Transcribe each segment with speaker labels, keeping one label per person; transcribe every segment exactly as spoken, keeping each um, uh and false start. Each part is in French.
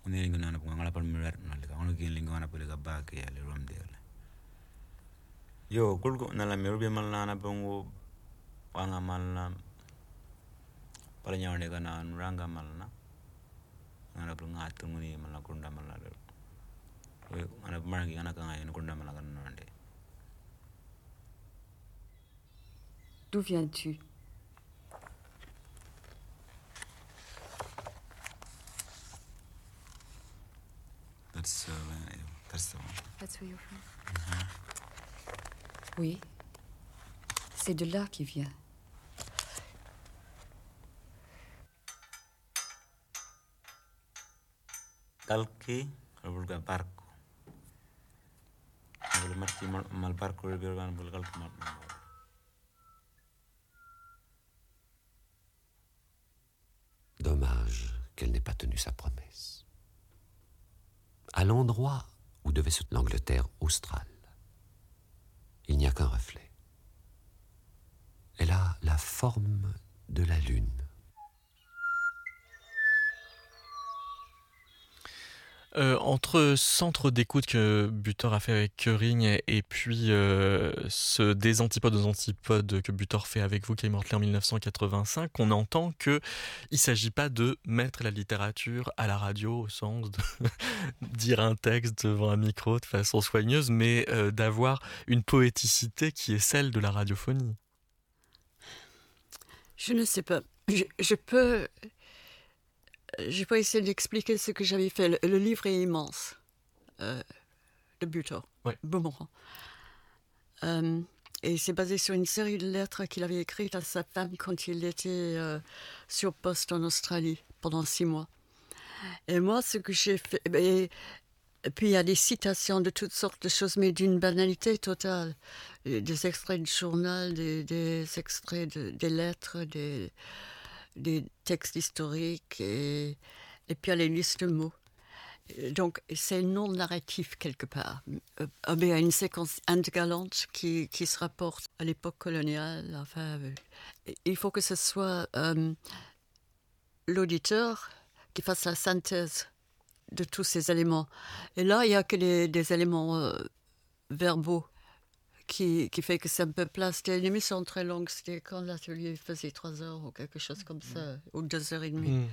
Speaker 1: unilinga na pungala pal mirar na le ono kin linga na pele ka ba ke ale rom de yo kulko na la merbe mal na na bongo wanga mal na pala nyawne kana nuranga mal na ngana pul ngat nguni mal na kunda mal na we ana margi kana ka ngai kunda mal na nande.
Speaker 2: D'où viens-tu?
Speaker 1: That's uh, that's the one.
Speaker 2: That's where you're from. Mm-hmm. Oui, c'est de là qu'il vient.
Speaker 1: Kalki, bulga barco. Bul marti mal barco bergan bul kalki mal.
Speaker 3: Dommage qu'elle n'ait pas tenu sa promesse. À l'endroit où devait se tenir l'Angleterre australe, il n'y a qu'un reflet. Elle a la forme de la lune.
Speaker 4: Euh, entre Centre d'écoute que Butor a fait avec Köring et, et puis euh, ce Des antipodes aux antipodes que Butor fait avec vous, qui est mortelé en dix-neuf cent quatre-vingt-cinq, on entend qu'il ne s'agit pas de mettre la littérature à la radio au sens de dire un texte devant un micro de façon soigneuse, mais euh, d'avoir une poéticité qui est celle de la radiophonie.
Speaker 2: Je ne sais pas. Je, je peux... Je peux essayer d'expliquer ce que j'avais fait. Le, le livre est immense, euh, de Butor,
Speaker 4: ouais.
Speaker 2: Boomerang. Euh, et c'est basé sur une série de lettres qu'il avait écrites à sa femme quand il était euh, sur poste en Australie pendant six mois. Et moi, ce que j'ai fait... Et, et puis il y a des citations de toutes sortes de choses, mais d'une banalité totale. Des extraits de journal, des, des extraits de, des lettres, des... des textes historiques et, et puis il y a les listes de mots. Donc c'est non narratif quelque part. Euh, il y a une séquence intergalante qui, qui se rapporte à l'époque coloniale. Enfin, euh, il faut que ce soit euh, l'auditeur qui fasse la synthèse de tous ces éléments. Et là, il n'y a que des, des éléments euh, verbaux. Qui, qui fait que c'est un peu plat. C'était une émission très longue. C'était quand l'atelier faisait trois heures ou quelque chose comme ça, mmh. ou deux heures et demie. Mmh.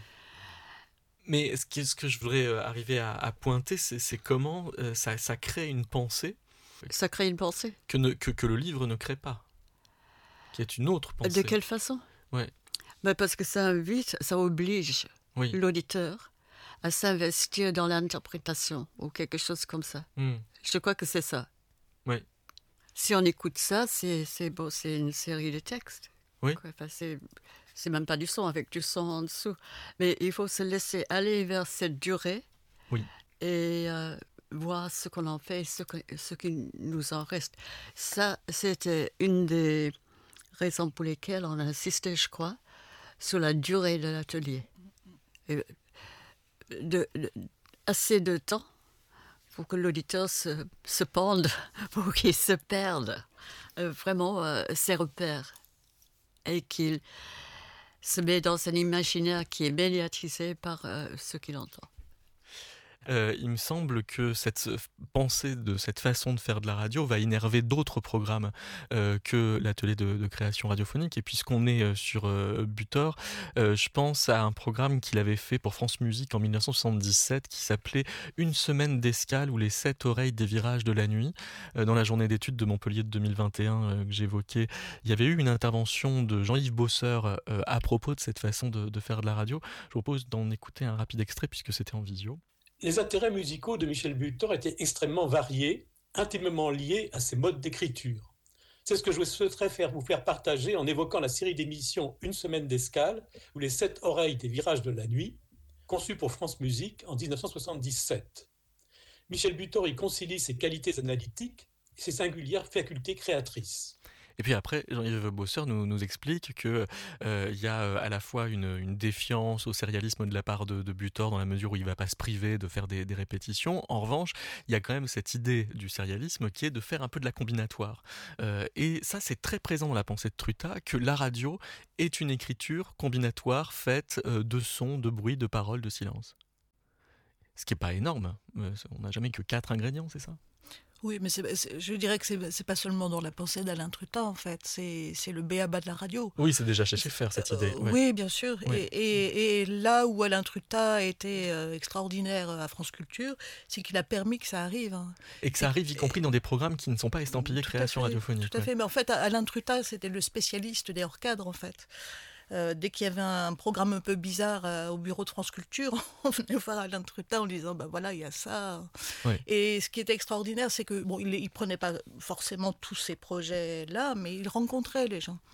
Speaker 4: Mais ce que, ce que je voudrais arriver à, à pointer, c'est, c'est comment euh, ça, ça crée une pensée.
Speaker 2: Ça crée une pensée
Speaker 4: que, ne, que, que le livre ne crée pas. Qui est une autre pensée.
Speaker 2: De quelle façon?
Speaker 4: Ouais.
Speaker 2: Ben parce que ça invite, ça oblige oui. l'auditeur à s'investir dans l'interprétation ou quelque chose comme ça. Mmh. Je crois que c'est ça.
Speaker 4: Oui.
Speaker 2: Si on écoute ça, c'est, c'est, beau, c'est une série de textes.
Speaker 4: Oui.
Speaker 2: Enfin, c'est, c'est même pas du son, avec du son en dessous. Mais il faut se laisser aller vers cette durée
Speaker 4: oui.
Speaker 2: et euh, voir ce qu'on en fait, ce, que, ce qui nous en reste. Ça, c'était une des raisons pour lesquelles on a insisté, je crois, sur la durée de l'atelier. Et de, de, assez de temps pour que l'auditeur se, se pende, pour qu'il se perde euh, vraiment euh, ses repères et qu'il se met dans un imaginaire qui est médiatisé par euh, ce qu'il entend.
Speaker 4: Euh, il me semble que cette pensée de cette façon de faire de la radio va énerver d'autres programmes euh, que l'atelier de, de création radiophonique. Et puisqu'on est euh, sur euh, Butor, euh, je pense à un programme qu'il avait fait pour France Musique en dix-neuf cent soixante-dix-sept qui s'appelait Une semaine d'escale ou les sept oreilles des virages de la nuit. Euh, dans la journée d'études de Montpellier de deux mille vingt et un euh, que j'évoquais, il y avait eu une intervention de Jean-Yves Bosseur euh, à propos de cette façon de, de faire de la radio. Je vous propose d'en écouter un rapide extrait puisque c'était en visio.
Speaker 5: Les intérêts musicaux de Michel Butor étaient extrêmement variés, intimement liés à ses modes d'écriture. C'est ce que je souhaiterais faire, vous faire partager en évoquant la série d'émissions Une semaine d'escale ou les sept oreilles des virages de la nuit, conçue pour France Musique en dix-neuf cent soixante-dix-sept. Michel Butor y concilie ses qualités analytiques et ses singulières facultés créatrices.
Speaker 4: Et puis après, Jean-Yves Bosseur nous, nous explique qu'il euh, y a à la fois une, une défiance au sérialisme de la part de, de Butor dans la mesure où il ne va pas se priver de faire des, des répétitions. En revanche, il y a quand même cette idée du sérialisme qui est de faire un peu de la combinatoire. Euh, et ça, c'est très présent dans la pensée de Truta, que la radio est une écriture combinatoire faite euh, de sons, de bruits, de paroles, de silence. Ce qui n'est pas énorme. On n'a jamais que quatre ingrédients, c'est ça ?
Speaker 6: Oui, mais c'est, c'est, je dirais que c'est, c'est pas seulement dans la pensée d'Alain Trutat, en fait. C'est, c'est le b a ba de la radio.
Speaker 4: Oui, c'est déjà chez Schaeffer, cette idée.
Speaker 6: Euh,
Speaker 4: ouais.
Speaker 6: Oui, bien sûr.
Speaker 4: Ouais.
Speaker 6: Et, et, et là où Alain Trutat a été euh, extraordinaire à France Culture, c'est qu'il a permis que ça arrive. Hein.
Speaker 4: Et que ça arrive, y
Speaker 6: et,
Speaker 4: compris dans des programmes qui ne sont pas estampillés
Speaker 6: tout
Speaker 4: création
Speaker 6: à fait,
Speaker 4: radiophonique.
Speaker 6: Tout à
Speaker 4: ouais.
Speaker 6: fait. Mais en fait, Alain Trutat, c'était le spécialiste des hors-cadres, en fait. Euh, dès qu'il y avait un programme un peu bizarre euh, au bureau de France Culture, on venait voir Alain Trutat en disant ben voilà, il y a ça.
Speaker 4: Ouais.
Speaker 6: Et ce qui était extraordinaire, c'est que bon, il ne prenait pas forcément tous ces projets-là, mais il rencontrait les gens.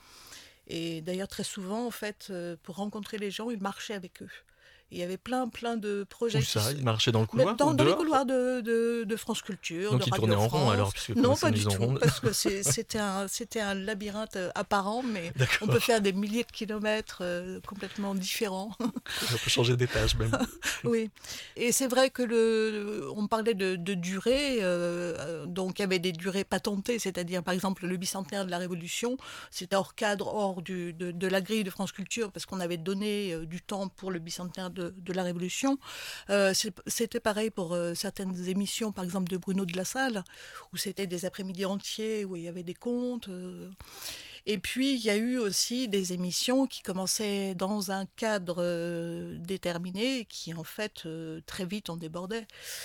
Speaker 6: Et d'ailleurs, très souvent, en fait, euh, pour rencontrer les gens, il marchait avec eux. Il y avait plein, plein de projets.
Speaker 4: Où ça ? Il marchait dans le couloir
Speaker 6: Dans,
Speaker 4: ou
Speaker 6: dans les
Speaker 4: dehors
Speaker 6: couloirs de, de, de France Culture,
Speaker 4: Donc
Speaker 6: de
Speaker 4: il
Speaker 6: Radio
Speaker 4: tournait en
Speaker 6: France.
Speaker 4: rond alors puisque
Speaker 6: Non, pas du
Speaker 4: mise en
Speaker 6: tout,
Speaker 4: ronde.
Speaker 6: parce que c'est, c'était, un, c'était un labyrinthe apparent, mais
Speaker 4: D'accord.
Speaker 6: on peut faire des milliers de kilomètres euh, complètement différents.
Speaker 4: On peut changer d'étage même.
Speaker 6: Oui, et c'est vrai que le, on parlait de, de durée, euh, donc il y avait des durées patentées, c'est-à-dire par exemple le bicentenaire de la Révolution, c'était hors cadre, hors du, de, de la grille de France Culture, parce qu'on avait donné euh, du temps pour le bicentenaire de, de la Révolution. Euh, C'était pareil pour euh, certaines émissions, par exemple de Bruno de la Salle, où c'était des après-midi entiers, où il y avait des contes. Euh... Et puis, il y a eu aussi des émissions qui commençaient dans un cadre euh, déterminé, qui en fait, euh, très vite, en débordaient.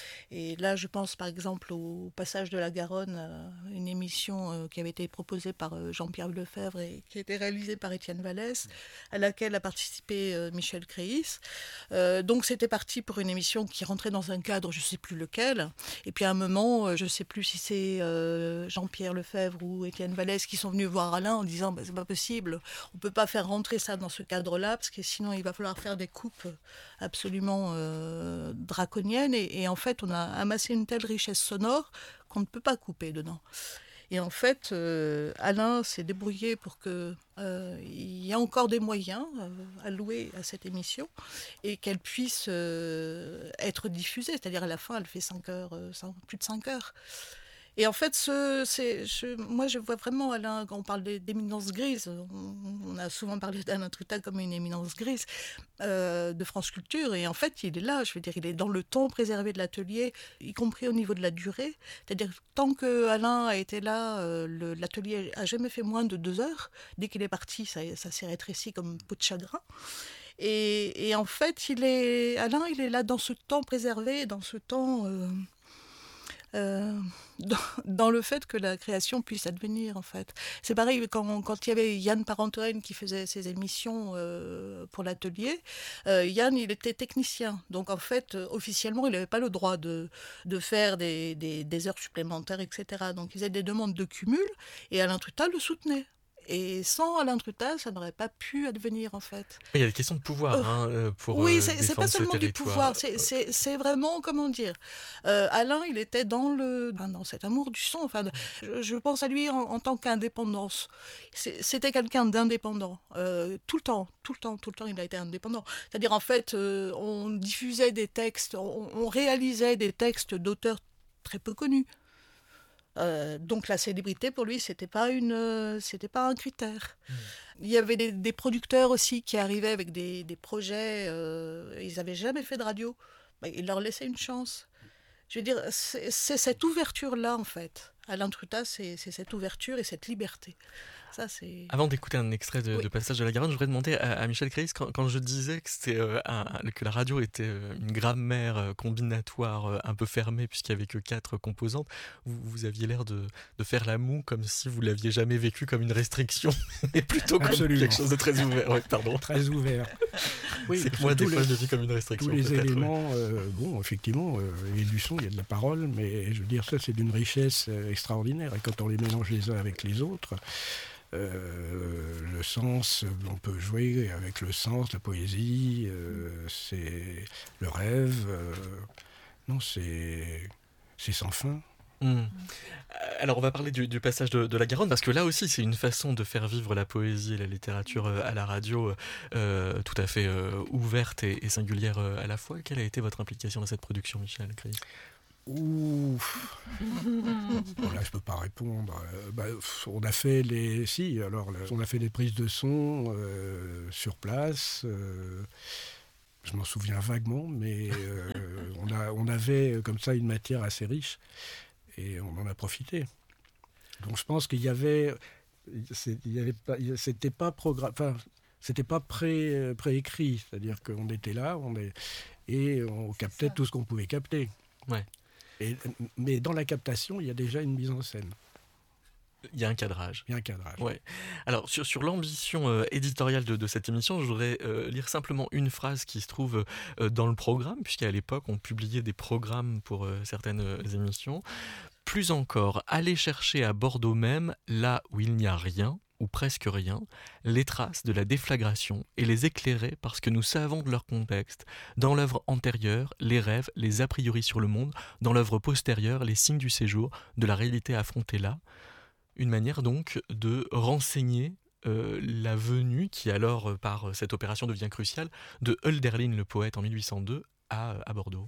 Speaker 6: Et là, je pense par exemple au Passage de la Garonne, euh, une émission euh, qui avait été proposée par euh, Jean-Pierre Lefebvre et qui a été réalisée par Étienne Vallès, à laquelle a participé euh, Michel Créis. Euh, donc, c'était parti pour une émission qui rentrait dans un cadre, je ne sais plus lequel. Et puis, à un moment, euh, je ne sais plus si c'est euh, Jean-Pierre Lefebvre ou Étienne Vallès qui sont venus voir Alain en disant bah, « c'est pas possible, on ne peut pas faire rentrer ça dans ce cadre-là, parce que sinon, il va falloir faire des coupes absolument euh, draconiennes. » et, et en fait, on a amassé une telle richesse sonore qu'on ne peut pas couper dedans. Et en fait, euh, Alain s'est débrouillé pour qu'il euh, y ait encore des moyens euh, alloués à cette émission et qu'elle puisse euh, être diffusée. C'est-à-dire à la fin, elle fait cinq heures, euh, cinq, plus de cinq heures. Et en fait, ce, c'est, je, moi, je vois vraiment Alain, quand on parle d'éminence grise, on, on a souvent parlé d'Alain Trutat comme une éminence grise euh, de France Culture, et en fait, il est là, je veux dire, il est dans le temps préservé de l'atelier, y compris au niveau de la durée. C'est-à-dire, tant que Alain a été là, euh, le, l'atelier a jamais fait moins de deux heures. Dès qu'il est parti, ça, ça s'est rétréci comme peau de chagrin. Et, et en fait, il est, Alain, il est là dans ce temps préservé, dans ce temps... Euh, Euh, dans, dans le fait que la création puisse advenir, en fait. C'est pareil, quand, quand il y avait Yann Parentoen qui faisait ses émissions euh, pour l'atelier, euh, Yann, il était technicien. Donc, en fait, euh, officiellement, il n'avait pas le droit de, de faire des, des, des heures supplémentaires, et cetera. Donc, il faisait des demandes de cumul, et Alain Trutat le soutenait. Et sans Alain Trutat, ça n'aurait pas pu advenir, en fait.
Speaker 4: Il y a des questions de pouvoir hein, pour
Speaker 6: Oui,
Speaker 4: euh,
Speaker 6: c'est, c'est pas seulement du pouvoir, c'est, c'est, c'est vraiment, comment dire, euh, Alain, il était dans, le, dans cet amour du son. Enfin, je, je pense à lui en, en tant qu'indépendance. C'est, c'était quelqu'un d'indépendant, euh, tout le temps, tout le temps, tout le temps, il a été indépendant. C'est-à-dire, en fait, euh, on diffusait des textes, on, on réalisait des textes d'auteurs très peu connus. Euh, donc la célébrité pour lui c'était pas une euh, c'était pas un critère. Mmh. Il y avait des, des producteurs aussi qui arrivaient avec des, des projets, euh, ils avaient jamais fait de radio, bah, il leur laissait une chance. Je veux dire, c'est, c'est cette ouverture là en fait. Alain Trutat, c'est, c'est cette ouverture et cette liberté. Ça, c'est...
Speaker 4: Avant d'écouter un extrait de,
Speaker 6: oui.
Speaker 4: de Passage de la Garonne, je voudrais demander à, à Michel Créis, quand, quand je disais que, c'était, euh, un, que la radio était une grammaire combinatoire euh, un peu fermée, puisqu'il n'y avait que quatre composantes, vous, vous aviez l'air de, de faire la moue comme si vous ne l'aviez jamais vécu comme une restriction, et plutôt comme Absolument. quelque chose de très ouvert. Ouais, pardon.
Speaker 7: Très ouvert.
Speaker 4: Oui, c'est que moi, des fois, je le vis comme une restriction.
Speaker 7: Tous les éléments,
Speaker 4: ouais.
Speaker 7: euh, bon, effectivement, euh, il y a du son, il y a de la parole, mais je veux dire, ça, c'est d'une richesse euh, extraordinaire, et quand on les mélange les uns avec les autres, Euh, le sens, on peut jouer avec le sens, la poésie, euh, c'est le rêve. Euh, non, c'est, c'est sans fin.
Speaker 4: Mmh. Alors on va parler du, du passage de, de la Garonne, parce que là aussi c'est une façon de faire vivre la poésie et la littérature à la radio euh, tout à fait euh, ouverte et, et singulière à la fois. Quelle a été votre implication dans cette production, Michel Créis ?
Speaker 7: Ouf. Bon, là, je peux pas répondre. Euh, bah, on a fait les, si, alors, on a fait des prises de son euh, sur place. Euh, je m'en souviens vaguement, mais euh, on a, on avait comme ça une matière assez riche et on en a profité. Donc je pense qu'il y avait, c'est, il y avait pas, c'était pas programme, enfin, c'était pas pré, préécrit, c'est-à-dire qu'on était là, on est, et on captait tout ce qu'on pouvait capter.
Speaker 4: Ouais.
Speaker 7: Et, mais dans la captation, il y a déjà une mise en scène.
Speaker 4: Il y a un cadrage.
Speaker 7: Il y a un cadrage.
Speaker 4: Ouais. Alors, sur, sur l'ambition euh, éditoriale de, de cette émission, je voudrais euh, lire simplement une phrase qui se trouve euh, dans le programme, puisqu'à l'époque, on publiait des programmes pour euh, certaines euh, émissions. Plus encore, aller chercher à Bordeaux même, là où il n'y a rien, ou presque rien, les traces de la déflagration et les éclairer parce que nous savons de leur contexte, dans l'œuvre antérieure, les rêves, les a priori sur le monde, dans l'œuvre postérieure, les signes du séjour, de la réalité affrontée là. Une manière donc de renseigner euh, la venue, qui alors euh, par cette opération devient cruciale, de Hölderlin le poète en mille huit cent deux à, à Bordeaux.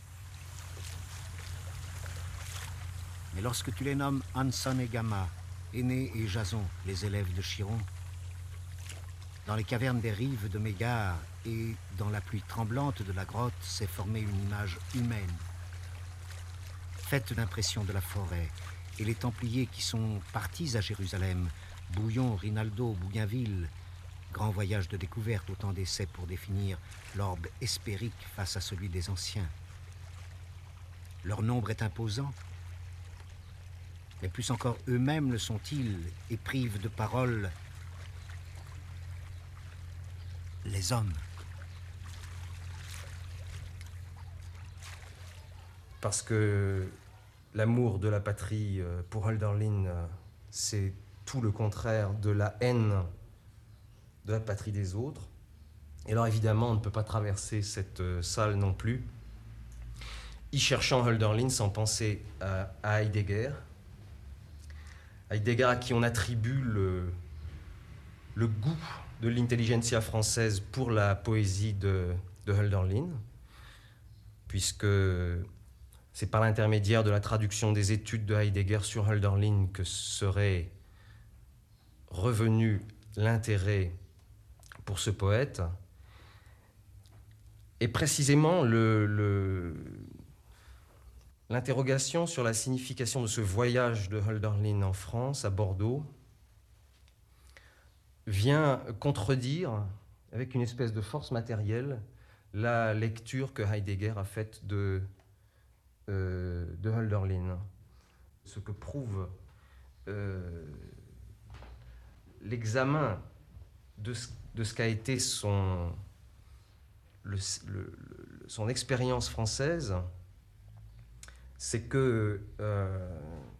Speaker 8: Mais lorsque tu les nommes Hanson et Gama, Aîné et Jason, les élèves de Chiron, dans les cavernes des rives de Mégare et dans la pluie tremblante de la grotte s'est formée une image humaine, faite d'impressions de la forêt. Et les Templiers qui sont partis à Jérusalem, Bouillon, Rinaldo, Bougainville, grand voyage de découverte, autant d'essais pour définir l'orbe hespérique face à celui des anciens. Leur nombre est imposant, mais plus encore eux-mêmes le sont-ils et privent de parole les hommes.
Speaker 9: Parce que l'amour de la patrie pour Hölderlin, c'est tout le contraire de la haine de la patrie des autres. Et alors évidemment, on ne peut pas traverser cette salle non plus, y cherchant Hölderlin sans penser à, à Heidegger. Heidegger à qui on attribue le, le goût de l'intelligentsia française pour la poésie de, de Hölderlin, puisque c'est par l'intermédiaire de la traduction des études de Heidegger sur Hölderlin que serait revenu l'intérêt pour ce poète. Et précisément, le, le, l'interrogation sur la signification de ce voyage de Hölderlin en France, à Bordeaux, vient contredire, avec une espèce de force matérielle, la lecture que Heidegger a faite de Euh, de Hölderlin. Ce que prouve euh, l'examen de ce, de ce qu'a été son, le, le, le, son expérience française, c'est que euh,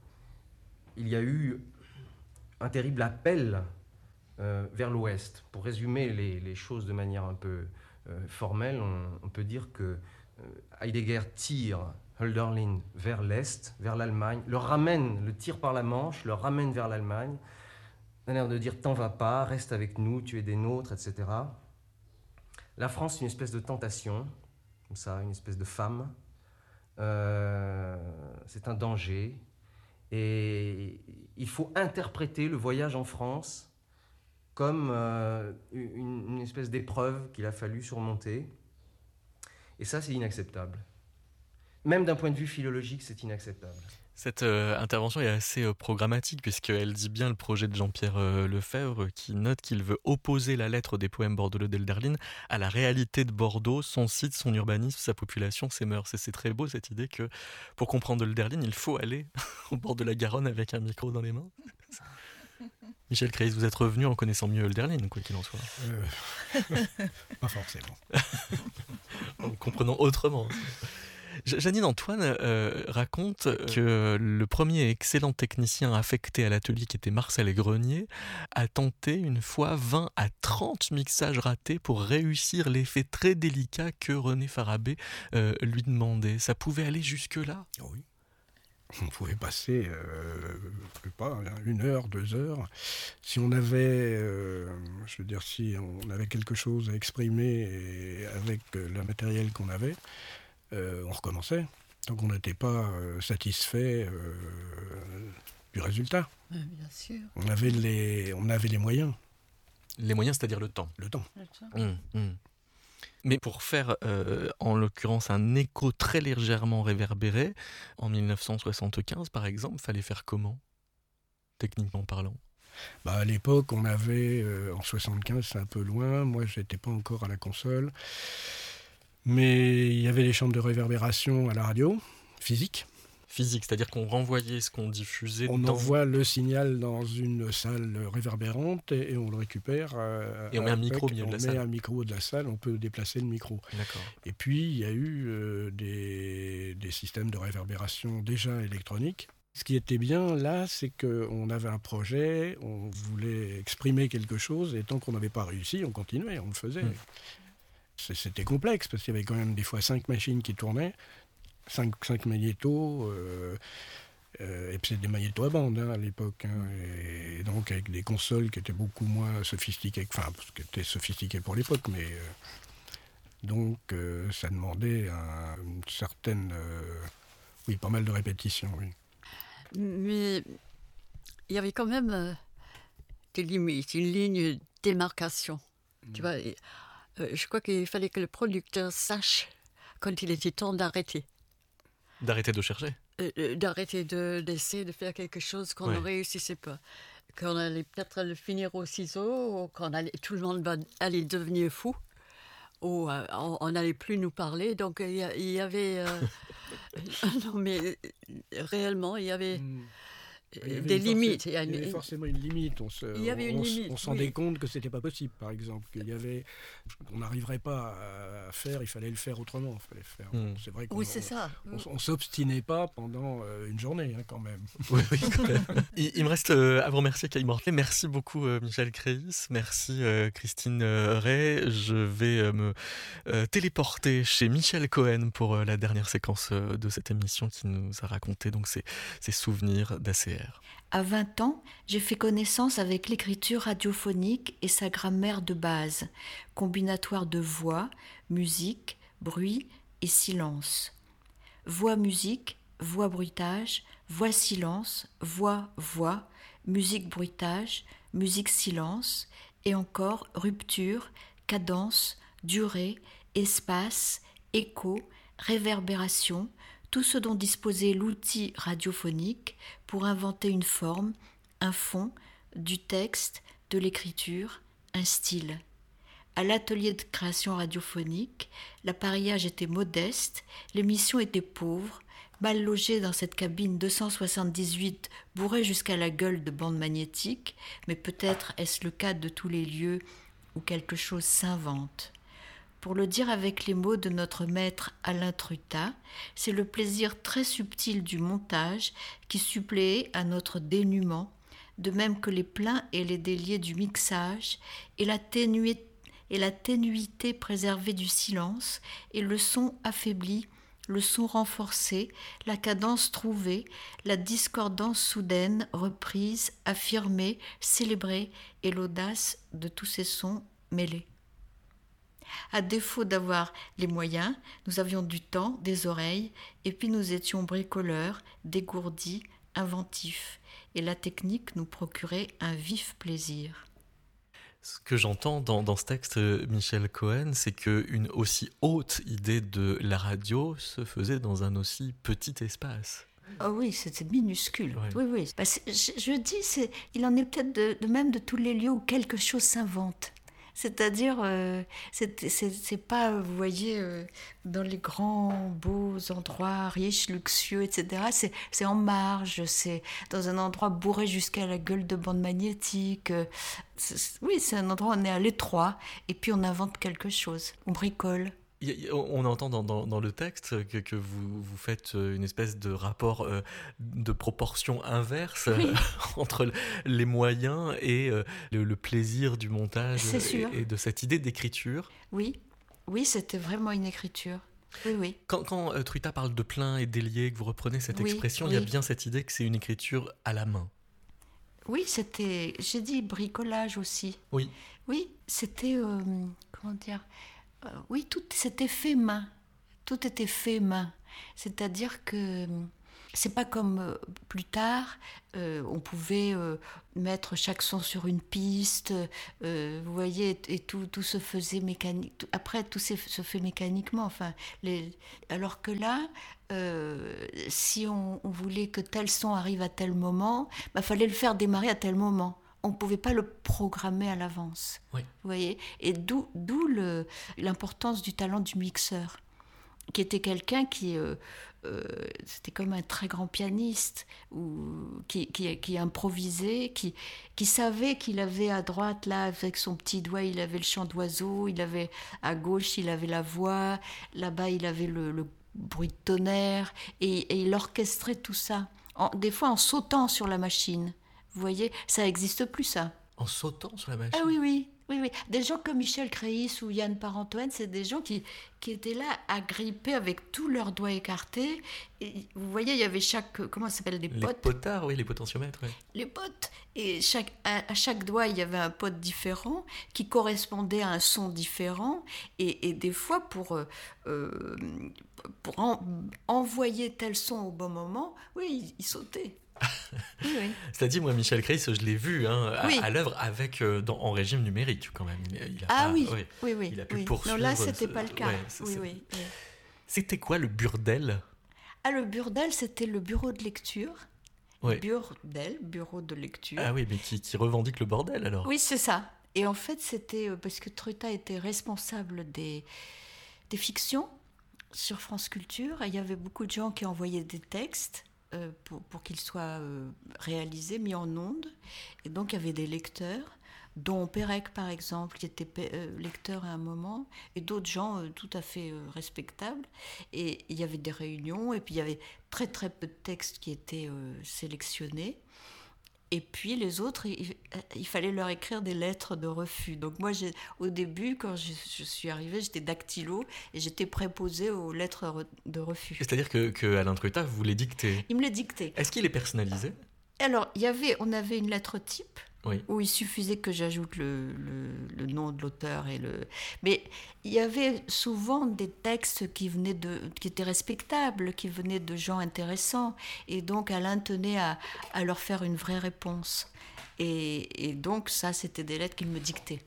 Speaker 9: il y a eu un terrible appel euh, vers l'Ouest. Pour résumer les, les choses de manière un peu euh, formelle, on, on peut dire que euh, Heidegger tire Hölderlin vers l'Est, vers l'Allemagne, le ramène, le tire par la manche, le ramène vers l'Allemagne, d'un air de dire « t'en vas pas, reste avec nous, tu es des nôtres », et cetera. La France, c'est une espèce de tentation, comme ça, une espèce de femme. Euh, c'est un danger. Et il faut interpréter le voyage en France comme euh, une, une espèce d'épreuve qu'il a fallu surmonter. Et ça, c'est inacceptable. Même d'un point de vue philologique, c'est inacceptable.
Speaker 4: Cette euh, intervention est assez euh, programmatique puisqu'elle dit bien le projet de Jean-Pierre euh, Lefebvre qui note qu'il veut opposer la lettre des poèmes bordelais d'Hölderlin à la réalité de Bordeaux, son site, son urbanisme, sa population, ses mœurs. Et c'est très beau cette idée que pour comprendre Hölderlin, il faut aller au bord de la Garonne avec un micro dans les mains. Michel Créis, vous êtes revenu en connaissant mieux Hölderlin, quoi qu'il en soit.
Speaker 7: Euh, pas forcément.
Speaker 4: En comprenant autrement. Janine Antoine euh, raconte que le premier excellent technicien affecté à l'atelier, qui était Marcel Grenier, a tenté une fois vingt à trente mixages ratés pour réussir l'effet très délicat que René Farabee euh, lui demandait. Ça pouvait aller jusque-là ?
Speaker 7: Oui. On pouvait passer, euh, je sais pas, une heure, deux heures. Si on avait, euh, je veux dire, si on avait quelque chose à exprimer et avec le matériel qu'on avait, Euh, on recommençait. Donc on n'était pas euh, satisfait euh, du résultat.
Speaker 2: Oui, bien sûr.
Speaker 7: On avait les, on avait les moyens.
Speaker 4: Les moyens, c'est-à-dire le temps.
Speaker 7: Le temps.
Speaker 4: Mmh, mmh. Mais pour faire, euh, en l'occurrence, un écho très légèrement réverbéré, en mille neuf cent soixante-quinze, par exemple, fallait faire comment, techniquement parlant?
Speaker 7: Bah, à l'époque, on avait, euh, en soixante-quinze, c'est un peu loin, moi je n'étais pas encore à la console, mais il y avait les chambres de réverbération à la radio, physique.
Speaker 4: Physique, c'est-à-dire qu'on renvoyait ce qu'on diffusait
Speaker 7: On
Speaker 4: dans...
Speaker 7: envoie le signal dans une salle réverbérante et, et on le récupère. Euh,
Speaker 4: et on met un
Speaker 7: avec,
Speaker 4: micro au milieu de la
Speaker 7: on
Speaker 4: salle.
Speaker 7: met un micro de la salle, on peut déplacer le micro.
Speaker 4: D'accord.
Speaker 7: Et puis, il y a eu euh, des, des systèmes de réverbération déjà électroniques. Ce qui était bien là, c'est qu'on avait un projet, on voulait exprimer quelque chose, et tant qu'on n'avait pas réussi, on continuait, on le faisait. Mmh. C'était complexe, parce qu'il y avait quand même des fois cinq machines qui tournaient, cinq, cinq magnétos, euh, euh, et puis c'est des magnétos à bande hein, à l'époque, hein, et, et donc avec des consoles qui étaient beaucoup moins sophistiquées, enfin, qui étaient sophistiquées pour l'époque, mais euh, donc euh, ça demandait un, une certaine, euh, oui, pas mal de répétitions, oui.
Speaker 2: Mais il y avait quand même euh, des limites, une ligne de démarcation. Mmh. Tu vois, et, euh, je crois qu'il fallait que le producteur sache quand il était temps d'arrêter.
Speaker 4: D'arrêter de chercher
Speaker 2: euh, D'arrêter de, d'essayer de faire quelque chose qu'on ouais. ne réussissait pas. Qu'on allait peut-être le finir au ciseau, ou qu'on allait, tout le monde va, allait devenir fou, ou euh, on n'allait plus nous parler. Donc il y, y avait... Euh, non, mais réellement, il y avait, mmh. il y avait des limites.
Speaker 7: Forcé, il y avait une, forcément une limite. On se,
Speaker 2: il y avait une
Speaker 7: on,
Speaker 2: limite.
Speaker 7: On se rendait oui. compte que c'était pas possible, par exemple. Qu'il y avait, on n'arriverait pas à faire, il fallait le faire autrement. Il fallait faire. Mmh. C'est vrai qu'on
Speaker 2: oui, c'est ça.
Speaker 7: On, on, on s'obstinait pas pendant une journée, hein, quand même.
Speaker 4: Oui, oui, quand même. il, il me reste à vous remercier, Kai Mortley. Merci beaucoup, euh, Michel Créis. Merci, euh, Christine euh, Ray. Je vais euh, me euh, téléporter chez Michel Cohen pour euh, la dernière séquence euh, de cette émission qui nous a raconté donc ses, ses souvenirs d'A C R.
Speaker 10: À vingt ans, j'ai fait connaissance avec l'écriture radiophonique et sa grammaire de base, combinatoire de voix, musique, bruit et silence. Voix-musique, voix-bruitage, voix-silence, voix-voix, musique-bruitage, musique-silence, et encore rupture, cadence, durée, espace, écho, réverbération, tout ce dont disposait l'outil radiophonique pour inventer une forme, un fond, du texte, de l'écriture, un style. À l'atelier de création radiophonique, l'appareillage était modeste, l'émission était pauvre, mal logée dans cette cabine deux cent soixante-dix-huit bourrée jusqu'à la gueule de bandes magnétiques, mais peut-être est-ce le cas de tous les lieux où quelque chose s'invente. Pour le dire avec les mots de notre maître Alain Trutat, c'est le plaisir très subtil du montage qui suppléait à notre dénuement, de même que les pleins et les déliés du mixage, et la ténuité, et la ténuité préservée du silence, et le son affaibli, le son renforcé, la cadence trouvée, la discordance soudaine, reprise, affirmée, célébrée, et l'audace de tous ces sons mêlés. À défaut d'avoir les moyens, nous avions du temps, des oreilles, et puis nous étions bricoleurs, dégourdis, inventifs, et la technique nous procurait un vif plaisir.
Speaker 4: Ce que j'entends dans, dans ce texte, Michel Cohen, c'est qu'une aussi haute idée de la radio se faisait dans un aussi petit espace.
Speaker 10: Oh oui, c'était minuscule.
Speaker 4: Ouais.
Speaker 10: Oui, oui. Bah, je, je dis, c'est, il en est peut-être de, de même de tous les lieux où quelque chose s'invente. C'est-à-dire, euh, c'est, c'est, c'est pas, vous voyez, euh, dans les grands, beaux endroits riches, luxueux, et cetera. C'est, c'est en marge, c'est dans un endroit bourré jusqu'à la gueule de bande magnétique. C'est, oui, c'est un endroit où on est à l'étroit, et puis on invente quelque chose, on bricole.
Speaker 4: On entend dans, dans, dans le texte que, que vous, vous faites une espèce de rapport euh, de proportion inverse oui. entre les moyens et euh, le, le plaisir du montage et, et de cette idée d'écriture.
Speaker 10: Oui, oui, c'était vraiment une écriture. Oui, oui.
Speaker 4: Quand, quand euh, Trutat parle de plein et délié, que vous reprenez cette
Speaker 10: oui,
Speaker 4: expression,
Speaker 10: oui.
Speaker 4: il y a bien cette idée que c'est une écriture à la main.
Speaker 10: Oui, c'était, j'ai dit bricolage aussi.
Speaker 4: Oui.
Speaker 10: Oui, c'était, euh, comment dire... Oui, tout c'était fait main. Tout était fait main. C'est-à-dire que c'est pas comme euh, plus tard, euh, on pouvait euh, mettre chaque son sur une piste, euh, vous voyez, et, et tout, tout se faisait mécanique. Tout, après, tout se, se fait mécaniquement. Enfin, les, alors que là, euh, si on, on voulait que tel son arrive à tel moment, bah, fallait le faire démarrer à tel moment. On ne pouvait pas le programmer à l'avance.
Speaker 4: Oui.
Speaker 10: Vous voyez, et d'où, d'où le, l'importance du talent du mixeur, qui était quelqu'un qui... Euh, euh, c'était comme un très grand pianiste, ou, qui, qui, qui improvisait, qui, qui savait qu'il avait à droite, là, avec son petit doigt, il avait le chant d'oiseau, il avait à gauche, il avait la voix, là-bas, il avait le, le bruit de tonnerre, et, et il orchestrait tout ça, en, des fois en sautant sur la machine. Vous voyez, ça n'existe plus, ça.
Speaker 4: En sautant sur la machine?
Speaker 10: Ah oui, oui. Oui, oui. Des gens comme Michel Créis ou Yann Parentoine, c'est des gens qui, qui étaient là, agrippés avec tous leurs doigts écartés. Et vous voyez, il y avait chaque... Comment ça s'appelle? Des potes.
Speaker 4: Les potards, oui, les potentiomètres. Oui.
Speaker 10: Les potes. Et chaque, à, à chaque doigt, il y avait un pote différent qui correspondait à un son différent. Et, et des fois, pour, euh, pour en, envoyer tel son au bon moment, oui, il, il sautait. Oui, oui.
Speaker 4: C'est-à-dire, moi, Michel Créis, je l'ai vu hein, à,
Speaker 10: oui.
Speaker 4: à l'œuvre avec, euh, dans, en régime numérique, quand même. Il a
Speaker 10: ah
Speaker 4: pas,
Speaker 10: oui,
Speaker 4: oui,
Speaker 10: oui, oui.
Speaker 4: Il a pu
Speaker 10: oui.
Speaker 4: poursuivre...
Speaker 10: Non, là, c'était pas le cas.
Speaker 4: Ouais,
Speaker 10: oui,
Speaker 4: c'est...
Speaker 10: oui, oui.
Speaker 4: C'était quoi le burdel?
Speaker 10: Ah, le burdel, c'était le bureau de lecture.
Speaker 4: Oui.
Speaker 10: Burdel, bureau de lecture.
Speaker 4: Ah oui, mais qui, qui revendique le bordel, alors.
Speaker 10: Oui, c'est ça. Et en fait, c'était parce que Truta était responsable des, des fictions sur France Culture. Et il y avait beaucoup de gens qui envoyaient des textes euh, pour, pour qu'ils soient euh, réalisés, mis en ondes. Et donc, il y avait des lecteurs, dont Pérec, par exemple, qui était euh, lecteur à un moment, et d'autres gens euh, tout à fait euh, respectables. Et il y avait des réunions, et puis il y avait très, très peu de textes qui étaient euh, sélectionnés. Et puis les autres, il, il fallait leur écrire des lettres de refus. Donc moi, j'ai, au début, quand je, je suis arrivée, j'étais dactylo et j'étais préposée aux lettres de refus.
Speaker 4: C'est-à-dire que, que Alain Truta vous les dictait?
Speaker 10: Il me les dictait.
Speaker 4: Est-ce qu'il est personnalisé?
Speaker 10: Alors, il y avait, on avait une lettre type.
Speaker 4: Oui.
Speaker 10: Où il suffisait que j'ajoute le, le, le nom de l'auteur et le. Mais il y avait souvent des textes qui venaient de, qui étaient respectables, qui venaient de gens intéressants, et donc Alain tenait à, à leur faire une vraie réponse. Et, et donc ça, c'était des lettres qu'il me dictait.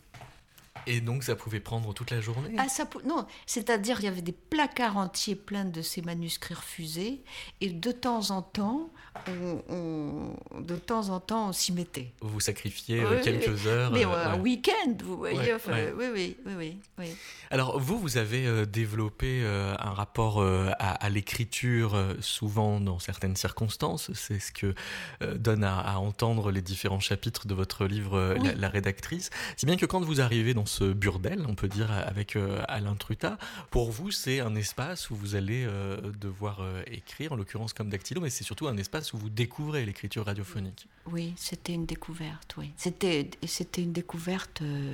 Speaker 4: Et donc ça pouvait prendre toute la journée?
Speaker 10: Ah, ça pou... Non, c'est-à-dire il y avait des placards entiers pleins de ces manuscrits refusés, et de temps en temps, on, on... de temps en temps, on s'y mettait.
Speaker 4: Vous vous sacrifiez
Speaker 10: oui,
Speaker 4: quelques
Speaker 10: oui.
Speaker 4: heures.
Speaker 10: Mais
Speaker 4: euh,
Speaker 10: un
Speaker 4: ouais.
Speaker 10: week-end, vous voyez.
Speaker 4: Ouais,
Speaker 10: enfin,
Speaker 4: ouais.
Speaker 10: Oui, oui, oui, oui, oui.
Speaker 4: Alors vous, vous avez euh, développé euh, un rapport euh, à, à l'écriture, euh, souvent dans certaines circonstances. C'est ce que euh, donne à, à entendre les différents chapitres de votre livre, euh,
Speaker 10: oui.
Speaker 4: la, la rédactrice. Si bien que quand vous arrivez dans ce burdel, on peut dire, avec euh, Alain Truta, pour vous, c'est un espace où vous allez euh, devoir euh, écrire, en l'occurrence comme dactylo, mais c'est surtout un espace où vous découvrez l'écriture radiophonique.
Speaker 10: Oui, c'était une découverte, oui. C'était, c'était une découverte euh,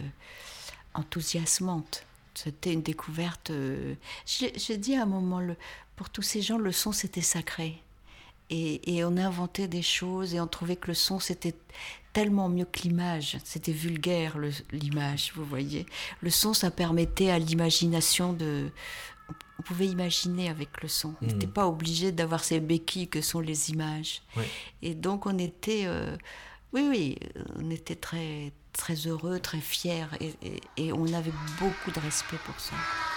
Speaker 10: enthousiasmante. C'était une découverte... Euh, j'ai, j'ai dit à un moment, le, pour tous ces gens, le son, c'était sacré. Et, et on inventait des choses et on trouvait que le son, c'était tellement mieux que l'image. C'était vulgaire, le, l'image, vous voyez. Le son, ça permettait à l'imagination de... On pouvait imaginer avec le son. On n'était mmh. pas obligé d'avoir ces béquilles que sont les images.
Speaker 4: Oui.
Speaker 10: Et donc, on était... Euh, oui, oui, on était très, très heureux, très fiers. Et, et, et on avait beaucoup de respect pour ça.